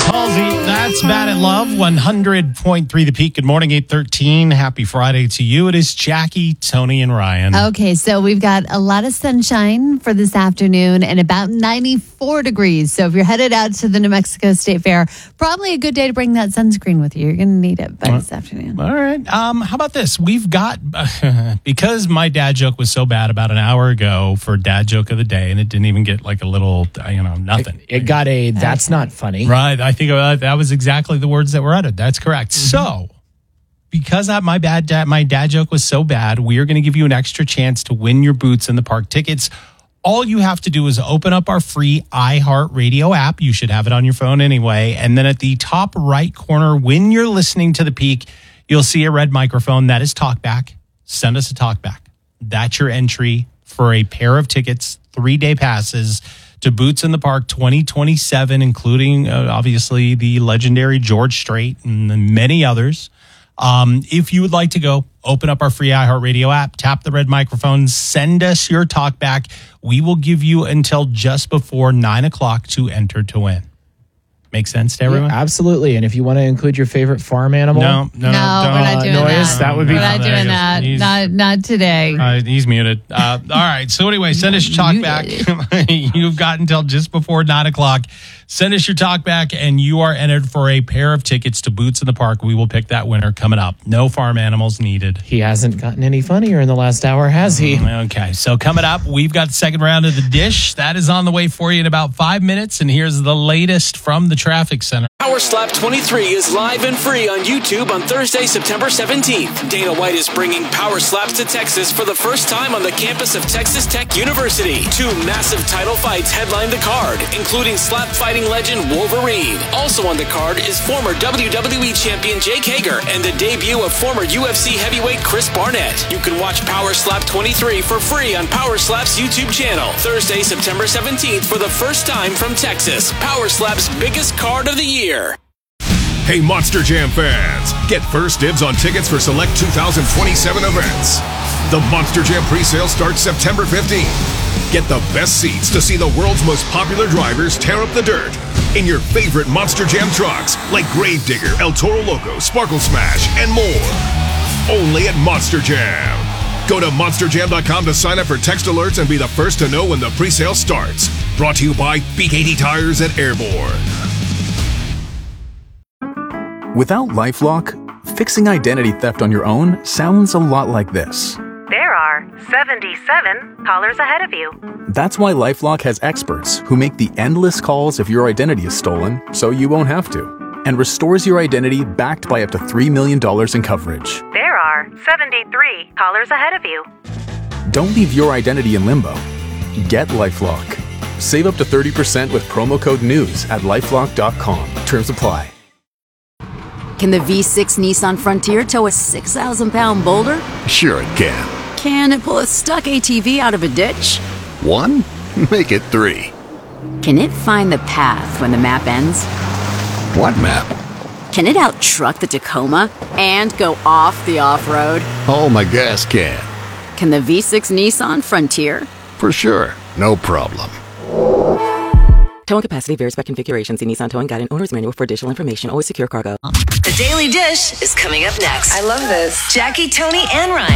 Halsey, that's Bad at Love, 100.3 The Peak. Good morning, 8:13. Happy Friday to you. It is Jackie, Tony, and Ryan. Okay, so we've got a lot of sunshine for this afternoon and about 94 degrees. So if you're headed out to the New Mexico State Fair, probably a good day to bring that sunscreen with you. You're going to need it by this afternoon. All right. How about this? We've got, because my dad joke was so bad about an hour ago for Dad Joke of the Day, and it didn't even get like a little, nothing. It got a, that's not funny. Right. I think that was exactly the words that were uttered. That's correct. Mm-hmm. So, because my dad joke was so bad, we are going to give you an extra chance to win your Boots in the Park tickets. All you have to do is open up our free iHeartRadio app. You should have it on your phone anyway. And then at the top right corner, when you're listening to The Peak, you'll see a red microphone. That is Talkback. Send us a Talkback. That's your entry for a pair of tickets, 3-day passes to Boots in the Park 2027, including obviously the legendary George Strait and many others. If you would like to go, open up our free iHeartRadio app, tap the red microphone, send us your Talkback. We will give you until just before 9 o'clock to enter to win. Make sense to everyone? Yeah, absolutely. And if you want to include your favorite farm animal, No, we're not doing noise, that would be We're not doing that. Not today. He's muted. All right. So anyway, send us your Talkback. You've got until just before 9 o'clock. Send us your Talkback, and you are entered for a pair of tickets to Boots in the Park. We will pick that winner coming up. No farm animals needed. He hasn't gotten any funnier in the last hour, has he? Okay. So coming up, we've got the second round of the dish. That is on the way for you in about 5 minutes. And here's the latest from the Traffic Center. Power Slap 23 is live and free on YouTube on Thursday, September 17th. Dana White is bringing Power Slaps to Texas for the first time on the campus of Texas Tech University. 2 massive title fights headline the card, including slap fighting legend Wolverine. Also on the card is former WWE champion Jake Hager and the debut of former UFC heavyweight Chris Barnett. You can watch Power Slap 23 for free on Power Slap's YouTube channel. Thursday, September 17th for the first time from Texas. Power Slap's biggest card of the year. Hey, Monster Jam fans, get first dibs on tickets for select 2027 events. The Monster Jam presale starts September 15th. Get the best seats to see the world's most popular drivers tear up the dirt in your favorite Monster Jam trucks like Gravedigger, El Toro Loco, Sparkle Smash, and more. Only at Monster Jam. Go to monsterjam.com to sign up for text alerts and be the first to know when the presale starts. Brought to you by BKT Tires and Airborne. Without LifeLock, fixing identity theft on your own sounds a lot like this. There are 77 callers ahead of you. That's why LifeLock has experts who make the endless calls if your identity is stolen, so you won't have to, and restores your identity backed by up to $3 million in coverage. There are 73 callers ahead of you. Don't leave your identity in limbo. Get LifeLock. Save up to 30% with promo code NEWS at LifeLock.com. Terms apply. Can the V6 Nissan Frontier tow a 6,000-pound boulder? Sure it can. Can it pull a stuck ATV out of a ditch? 1? Make it 3. Can it find the path when the map ends? What map? Can it out-truck the Tacoma and go off the off-road? Oh, my gas can. Can the V6 Nissan Frontier? For sure. No problem. Towing capacity varies by configuration. See Nissan Towing Guide and Owner's Manual for additional information. Always secure cargo. The Daily Dish is coming up next. I love this. Jackie, Tony, and Ryan.